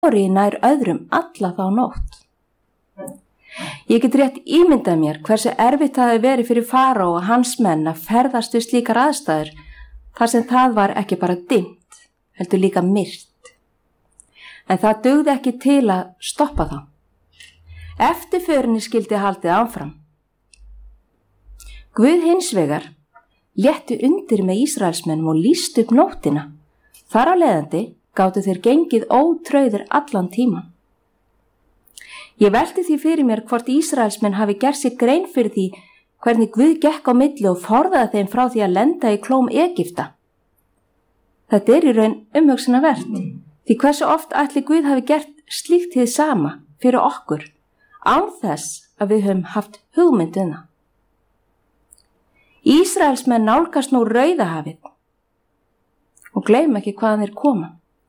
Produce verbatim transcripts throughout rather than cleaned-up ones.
hvori nær öðrum alla þá nótt. Ég get rétt ímyndað mér hversu erfitt það hefði verið fyrir Faraó og hans menn að ferðast við slíkar aðstæður, þar sem það var ekki bara dimmt, heldur líka myrkt. En það dugði ekki til að stoppa þá. Eftirförinni skyldi haldið áfram. Guð hins vegar létti undir með Ísraelsmennum og lýsti upp nóttina. Þar á leiðandi gátu þeir gengið ótrauðir allan tíman. Ég velti því fyrir mér hvort Ísraelsmenn hafi gert sér grein fyrir því hvernig Guð gekk á milli og forðaði þeim frá því að lenda í klóm Egypta. Þetta er í raun umhugsunarvert, því hversu oft ætli Guð hafi gert slíkt hið sama fyrir okkur, án þess að við höfum haft hugmynd um það. Ísraelsmenn nálgast nú Rauðahafið og gleym ekki hvaðan þeir koma.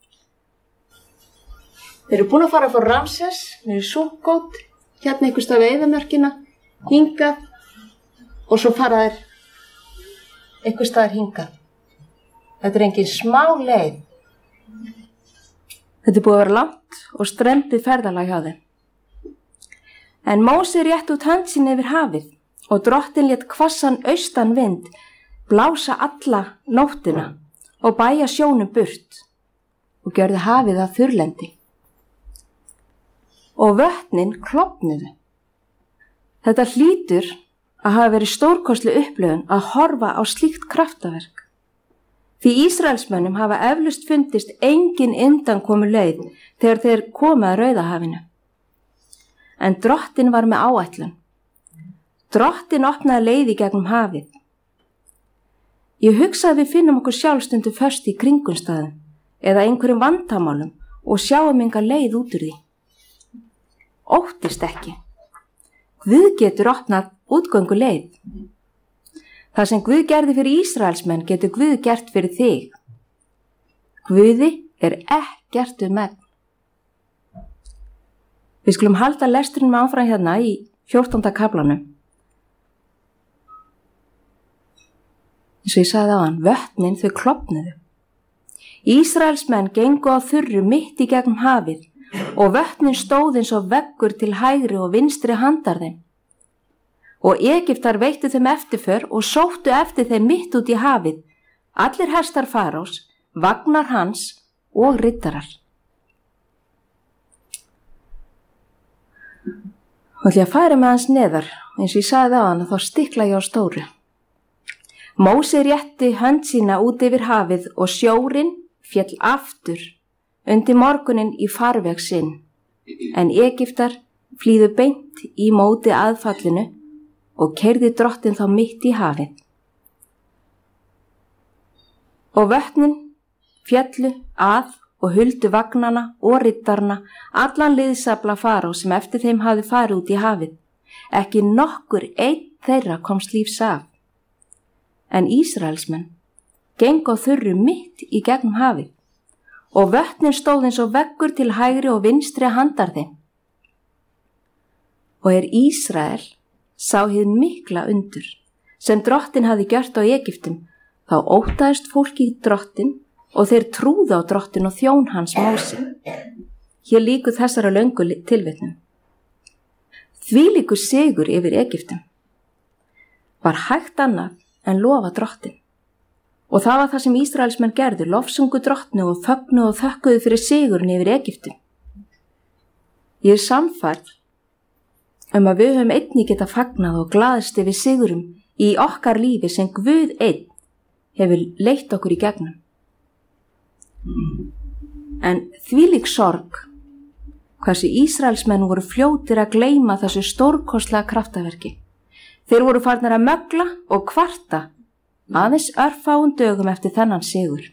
Þeir eru búin að fara frá Ramses, þeir eru Sukkot, hérna einhvers stað við eyðimörkina, hingað og svo fara þeir einhvers staðar hingað. Þetta er engin smá leið. Þetta er búið að vera langt og strembið ferðalag hjá þeim. En Móse rétt út hönd sín yfir hafið og drottinn lét hvassan austan vind blása alla nóttina og bæja sjónum burt og gjörði hafið að þurrlendi. Og vötnin klofnuðu. Þetta hlýtur að hafa verið stórkostleg upplifun að horfa á slíkt kraftaverk. Því Ísraelsmönnum hafa eflaust fundist engin undankomu leið þegar þeir komu að Rauðahafinu. En drottinn var með áætlun. Drottinn opnaði leið í gegnum hafið. Ég hugsa að við finnum okkur sjálfstundu föst í kringumstæðum eða einhverjum vandamálum og sjáum enga leið út úr því. Óttist ekki. Guð getur opnað útgöngu leið. Það sem Guð gerði fyrir Ísraelsmenn getur Guð gert fyrir þig. Guði er ekkert um megn. Við skulum halda lesturinn áfram hérna í fjórtánda kaflanum. Eins og ég sagði á hann, vötnin þau klofnuðu. Ísraelsmenn gengu á þurru mitt í gegnum hafið og vötnin stóð eins og veggur til hægri og vinstri handar þeim. Og Egyptar veittu þeim eftirför og sóttu eftir þeim mitt út í hafið, allir hestar Faraós, vagnar hans og riddarar. Og ætla ég að færa með hans neðar, eins og ég sagði á hann þá stikla ég á stóru. Móse rétti hönd sína út yfir hafið og sjórinn féll aftur undir morgunin í farveg sinn, en Egyptar flýðu beint í móti aðfallinu og keyrði drottinn þá mitt í hafið. Og vötnin féllu að og huldu vagnana og riddarna, allan liðsafla Faraó sem eftir þeim hafði farið út í hafið. Ekki nokkur einn þeirra komst lífs af. En Ísraelsmenn gengu á þurru mitt í gegnum hafið. Og vötnin stóð eins og veggur til hægri og vinstri handar þeim. Og er Ísrael sá hið mikla undur, sem drottinn hafði gjört á Egyptum, þá óttaðist fólki drottinn og þeir trúðu á drottinn og þjón hans Móse. Hér líkur þessara löngu tilvitnum. Þvílíkur sigur yfir Egyptum. Var hægt annað en lofa drottinn. Og það var það sem Ísraelsmenn gerðu, lofsungu drottnu og fögnu og þökkuðu fyrir sigurinn yfir Egyptum. Ég er sannfærð um að við höfum einnig geta fagnað og glaðst yfir sigurum í okkar lífi sem Guð einn hefur leitt okkur í gegnum. En þvílík sorg, hversu Ísraelsmenn voru fljótir að gleyma þessu stórkostlega kraftaverki. Þeir voru farnir að mögla og kvarta aðeins örfáum dögum eftir þennan sigur.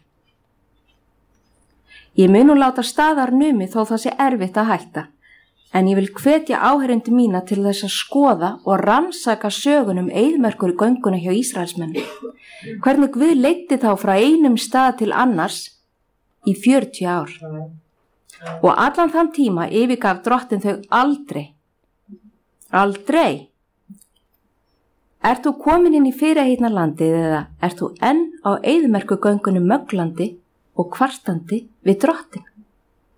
Ég mun nú láta staðar numið þó það sé erfitt að hætta, en ég vil hvetja áheyrendur mína til þess að skoða og rannsaka sögunum eyðimerkur í gönguna hjá Ísraelsmönnum. Hvernig Guð leiddi þá frá einum stað til annars í fjörutíu ár. Og allan þann tíma yfirgaf drottinn þau aldrei. Aldrei. Ert þú komin inn í fyrirheitna landið eða ert þú enn á eyðimerkugöngunum möglandi og kvartandi við drottinn?